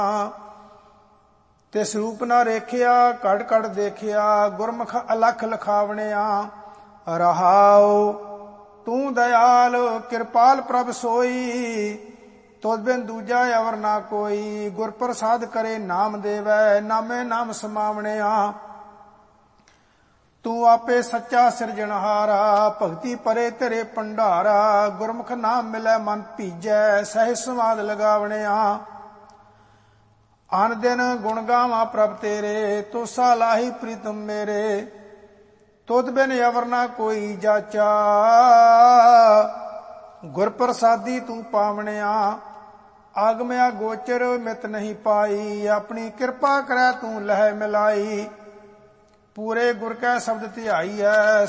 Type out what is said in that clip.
ਤਿਸ ਰੂਪ ਨਾ ਰੇਖਿਆ ਘੜ ਘੜ ਦੇਖਿਆ ਗੁਰਮੁਖ ਅਲਖ ਲਖਾਵਣਿਆ। ਰਹਾਉ ਤੂੰ ਦਇਆਲ ਕਿਰਪਾਲ ਪ੍ਰਭ ਸੋਈ ਤੁਧ ਬਿਨ ਦੂਜਾ ਅਵਰ ਨਾ ਕੋਈ। ਗੁਰ ਪ੍ਰਸਾਦ ਕਰੇ ਨਾਮ ਦੇਵੈ ਨਾਮੇ ਨਾਮ ਸਮਾਵਣਿਆ। ਤੂੰ ਆਪੇ ਸੱਚਾ ਸਿਰਜਣਹਾਰਾ ਭਗਤੀ ਪਰੇ ਤੇਰੇ ਭੰਡਾਰਾ। ਗੁਰਮੁਖ ਨਾਮ ਮਿਲੈ ਮਨ ਭੀਜੈ ਸਹਿ ਸਮਾਦ ਲਗਾਵਣਿਆ। ਅਨ ਦਿਨ ਗੁਣ ਗਾਵਾਂ ਪ੍ਰਭ ਤੇਰੇ ਤੋਸਾ ਲਾਹੀ ਪ੍ਰੀਤਮ ਮੇਰੇ। ਤੁਧ ਬਿਨ ਅਵਰ ਨਾ ਕੋਈ ਜਾਚਾ ਗੁਰ ਪ੍ਰਸਾਦੀ ਤੂੰ ਪਾਵਣਿਆ। ਆਗਮਿਆ ਗੋਚਰ ਮਿਤ ਨਹੀਂ ਪਾਈ ਆਪਣੀ ਕਿਰਪਾ ਕਰੈ ਤੂੰ ਲਹਿ ਮਿਲਾਈ। ਪੂਰੇ ਗੁਰ ਕੈ ਸ਼ਬਦ ਧਿਆਈ ਹੈ